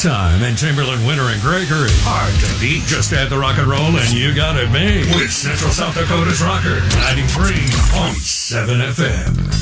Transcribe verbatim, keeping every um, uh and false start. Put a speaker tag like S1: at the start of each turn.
S1: Time and Chamberlain, Winter, and Gregory. Hard to beat. Just add the rock and roll and you got it made. With Central South Dakota's Rocker, ninety-three point seven F M.